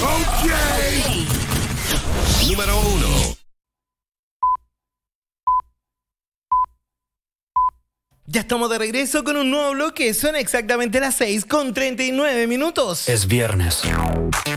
Okay. Número 1. Ya estamos de regreso con un nuevo bloque. Son exactamente las 6:39. Es viernes.